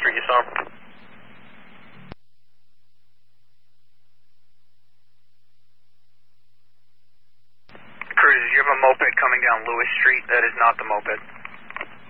street you saw. Cruises, you have a moped coming down Lewis Street. That is not the moped.